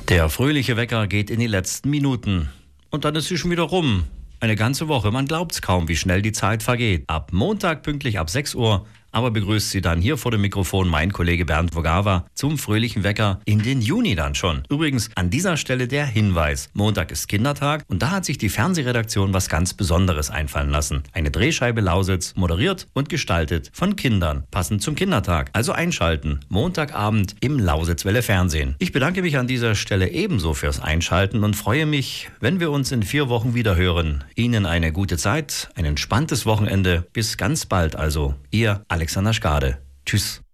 Der fröhliche Wecker geht in die letzten Minuten. Und dann ist sie schon wieder rum. Eine ganze Woche, man glaubt's kaum, wie schnell die Zeit vergeht. Ab Montag pünktlich ab 6 Uhr, aber begrüßt Sie dann hier vor dem Mikrofon mein Kollege Bernd Vogava zum fröhlichen Wecker in den Juni dann schon. Übrigens an dieser Stelle der Hinweis, Montag ist Kindertag und da hat sich die Fernsehredaktion was ganz Besonderes einfallen lassen. Eine Drehscheibe Lausitz, moderiert und gestaltet von Kindern, passend zum Kindertag. Also einschalten, Montagabend im Lausitzwelle Fernsehen. Ich bedanke mich an dieser Stelle ebenso fürs Einschalten und freue mich, wenn wir uns in 4 Wochen wieder hören. Ihnen eine gute Zeit, ein entspanntes Wochenende. Bis ganz bald also. Ihr Alexander Skade. Tschüss.